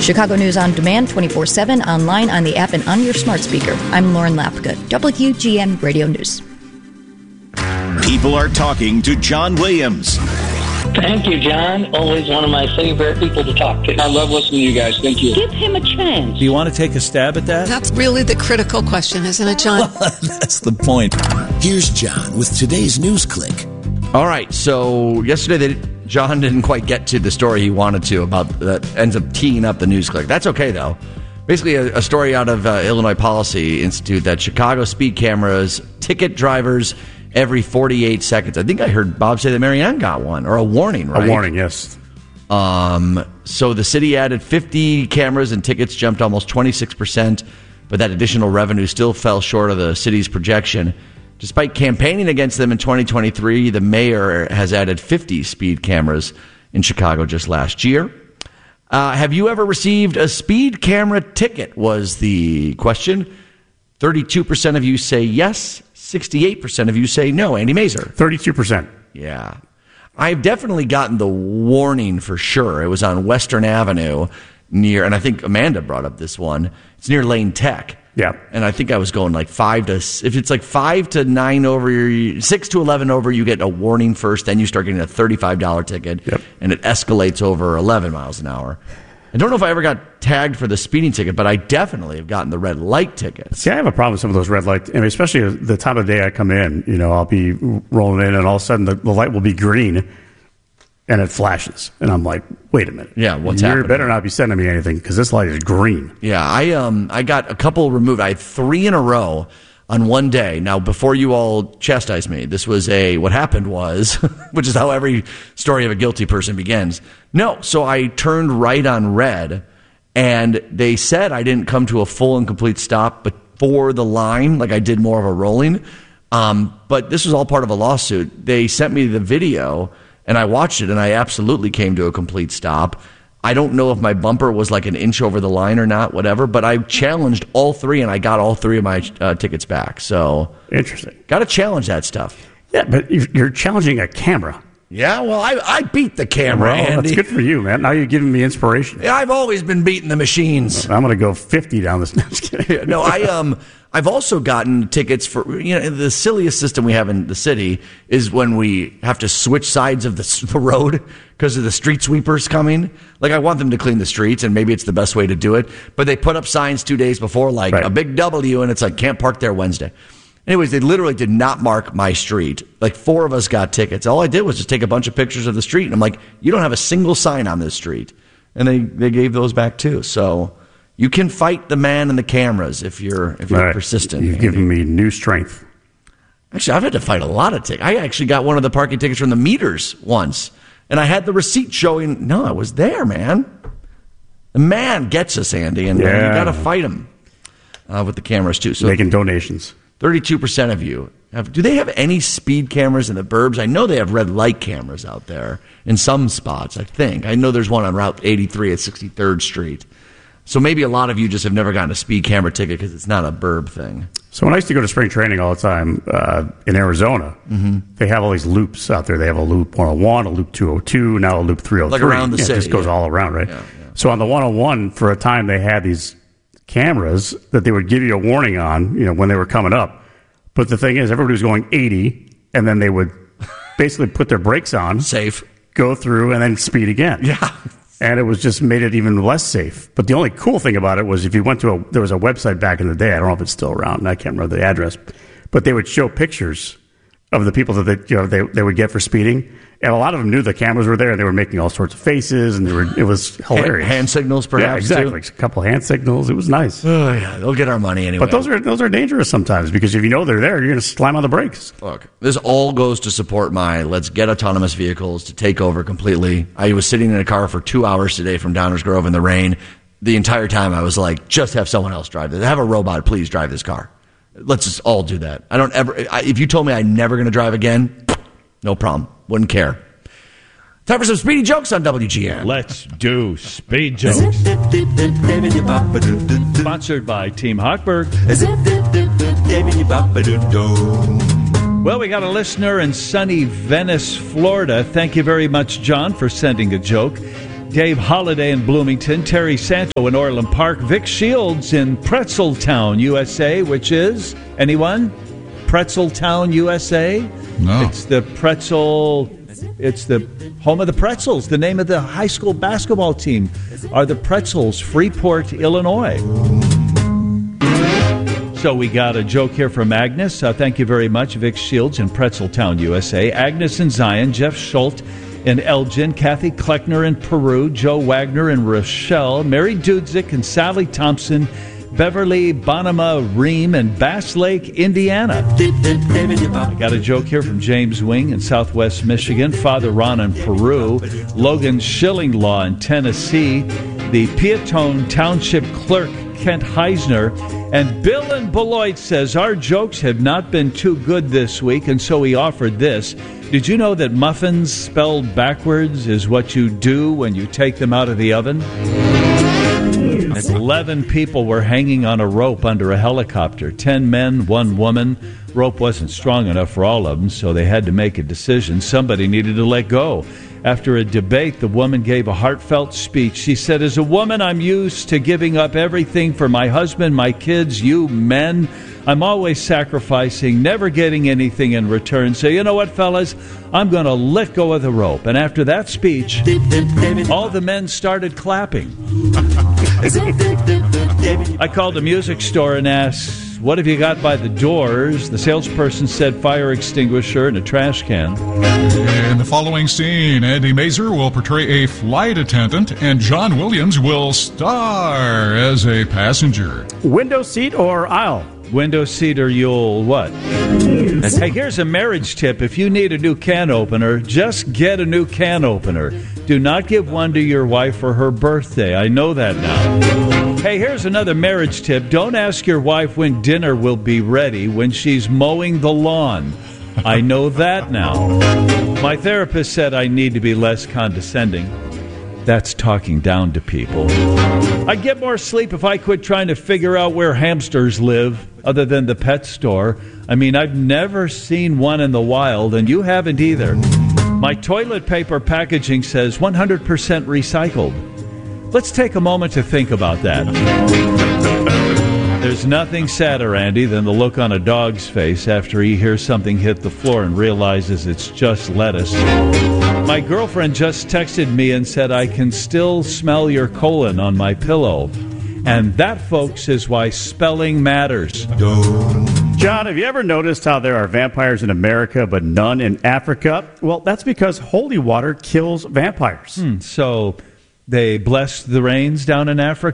Chicago News on demand 24/7, online, on the app, and on your smart speaker. I'm Lauren Lapka, WGN Radio News. People are talking to John Williams. Thank you, John. Always one of my favorite people to talk to. I love listening to you guys. Thank you. Give him a chance. Do you want to take a stab at that? That's really the critical question, isn't it, John? That's the point. Here's John with today's News Click. All right, so yesterday John didn't quite get to the story he wanted to about that ends up teeing up the News Click. That's okay, though. Basically, a story out of Illinois Policy Institute that Chicago speed cameras ticket drivers every 48 seconds. I think I heard Bob say that Marianne got one, or a warning, right? A warning, yes. So the city added 50 cameras and tickets jumped almost 26%, but that additional revenue still fell short of the city's projection. Despite campaigning against them in 2023, the mayor has added 50 speed cameras in Chicago just last year. Have you ever received a speed camera ticket, was the question. 32% of you say yes. 68% of you say no. Andy Mazur. 32%. Yeah. I've definitely gotten the warning for sure. It was on Western Avenue near, and I think Amanda brought up this one. It's near Lane Tech. Yeah. And I think I was going like if it's like 5 to 9 over, 6 to 11 over, you get a warning first, then you start getting a $35 ticket, yep. And it escalates over 11 miles an hour. I don't know if I ever got tagged for the speeding ticket, but I definitely have gotten the red light ticket. See, I have a problem with some of those red lights, I mean, especially the time of the day I come in. You know, I'll be rolling in, and all of a sudden the light will be green, and it flashes. And I'm like, wait a minute. Yeah, what's happening? You better not be sending me anything, because this light is green. Yeah, I got a couple removed. I had 3 in a row on one day. Now, before you all chastise me, this was what happened was, which is how every story of a guilty person begins. No, so I turned right on red, and they said I didn't come to a full and complete stop before the line, like I did more of a rolling. But this was all part of a lawsuit. They sent me the video, and I watched it, and I absolutely came to a complete stop. I don't know if my bumper was like an inch over the line or not, whatever, but I challenged all 3, and I got all 3 of my tickets back. So interesting. Got to challenge that stuff. Yeah, but you're challenging a camera. Yeah, well, I beat the camera, well, Andy. That's good for you, man. Now you're giving me inspiration. Yeah, I've always been beating the machines. I'm going to go 50 down this. No, I'm just kidding. No, I've also gotten tickets for, the silliest system we have in the city is when we have to switch sides of the road because of the street sweepers coming. Like, I want them to clean the streets, and maybe it's the best way to do it. But they put up signs 2 days before, like a big W, and it's like, can't park there Wednesday. Anyways, they literally did not mark my street. Like, 4 of us got tickets. All I did was just take a bunch of pictures of the street, and I'm like, you don't have a single sign on this street. And they gave those back too. So you can fight the man and the cameras if you're persistent. You've given me new strength. Actually, I've had to fight a lot of tickets. I actually got one of the parking tickets from the meters once, and I had the receipt showing, no, I was there, man. The man gets us, Andy, and you got to fight him with the cameras too. So making donations. 32% of you do they have any speed cameras in the burbs? I know they have red light cameras out there in some spots, I think. I know there's one on Route 83 at 63rd Street. So maybe a lot of you just have never gotten a speed camera ticket because it's not a burb thing. So when I used to go to spring training all the time in Arizona, they have all these loops out there. They have a loop 101, a loop 202, now a loop 303. Like around the city. It just goes all around, right? Yeah. So on the 101, for a time, they had these cameras that they would give you a warning on, when they were coming up. But the thing is, everybody was going 80, and then they would basically put their brakes on. Safe. Go through, and then speed again. Yeah. And it was just made it even less safe. But the only cool thing about it was if you went to there was a website back in the day, I don't know if it's still around, and I can't remember the address, but they would show pictures of the people that they would get for speeding. And a lot of them knew the cameras were there, and they were making all sorts of faces, and it was hilarious. Hand signals, perhaps. Yeah, exactly. Too. A couple hand signals. It was nice. Oh, yeah. They'll get our money anyway. But those are dangerous sometimes, because if you know they're there, you're going to slam on the brakes. Look, this all goes to support my let's get autonomous vehicles to take over completely. I was sitting in a car for 2 hours today from Downers Grove in the rain. The entire time I was like, just have someone else drive this. Have a robot, please drive this car. Let's just all do that. If you told me I'm never going to drive again, no problem. Wouldn't care. Time for some speedy jokes on WGN. Let's do speed jokes. Sponsored by Team Hochberg. Well, we got a listener in sunny Venice, Florida. Thank you very much, John, for sending a joke. Dave Holliday in Bloomington, Terry Santo in Orland Park, Vic Shields in Pretzeltown, USA, which is, anyone? Pretzeltown, USA? No. It's the home of the Pretzels. The name of the high school basketball team are the Pretzels, Freeport, Illinois. So we got a joke here from Agnes. Thank you very much, Vic Shields in Pretzeltown, USA. Agnes in Zion, Jeff Schultz in Elgin, Kathy Kleckner in Peru, Joe Wagner in Rochelle, Mary Dudzik and Sally Thompson, Beverly Bonema Ream in Bass Lake, Indiana. I got a joke here from James Wing in Southwest Michigan, Father Ron in Peru, Logan Schillinglaw in Tennessee, the Peatone Township Clerk Kent Heisner, and Bill in Beloit says, our jokes have not been too good this week, and so he offered this. Did you know that muffins spelled backwards is what you do when you take them out of the oven? 11 people were hanging on a rope under a helicopter. 10 men, 1 woman. Rope wasn't strong enough for all of them, so they had to make a decision. Somebody needed to let go. After a debate, the woman gave a heartfelt speech. She said, as a woman, I'm used to giving up everything for my husband, my kids, you men. I'm always sacrificing, never getting anything in return. So you know what, fellas? I'm going to let go of the rope. And after that speech, all the men started clapping. I called a music store and asked, what have you got by the doors? The salesperson said fire extinguisher and a trash can. In the following scene, Andy Mazer will portray a flight attendant, and John Williams will star as a passenger. Window seat or aisle? Window seat or you'll what? Hey, here's a marriage tip. If you need a new can opener, just get a new can opener. Do not give one to your wife for her birthday. I know that now. Hey, here's another marriage tip. Don't ask your wife when dinner will be ready when she's mowing the lawn. I know that now. My therapist said I need to be less condescending. That's talking down to people. I'd get more sleep if I quit trying to figure out where hamsters live, other than the pet store. I mean, I've never seen one in the wild, and you haven't either. My toilet paper packaging says 100% recycled. Let's take a moment to think about that. There's nothing sadder, Andy, than the look on a dog's face after he hears something hit the floor and realizes it's just lettuce. My girlfriend just texted me and said, I can still smell your colon on my pillow. And that, folks, is why spelling matters. John, have you ever noticed how there are vampires in America but none in Africa? Well, that's because holy water kills vampires. So they blessed the rains down in Africa?